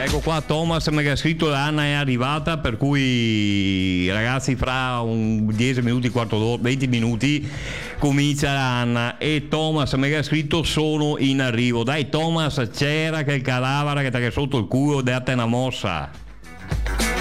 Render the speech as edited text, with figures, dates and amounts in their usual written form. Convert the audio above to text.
Ecco qua Thomas mi ha scritto Anna è arrivata, per cui ragazzi fra un 10 minuti, quarto d'ora, 20 minuti comincia Anna. E Thomas mi ha scritto sono in arrivo. Dai Thomas, c'era che il cadavere che ti ha sotto il culo, date una mossa.